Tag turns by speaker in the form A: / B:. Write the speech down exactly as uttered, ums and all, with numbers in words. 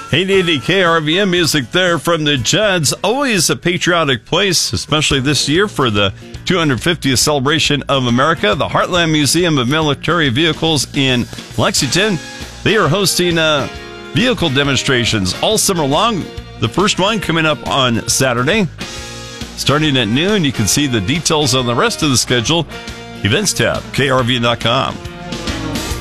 A: eight eighty K R V M music there from the Judds. Always a patriotic place, especially this year for the two hundred fiftieth celebration of America. The Heartland Museum of Military Vehicles in Lexington. They are hosting uh, vehicle demonstrations all summer long. The first one coming up on Saturday, starting at noon. You can see the details on the rest of the schedule. Events tab, K R V dot com.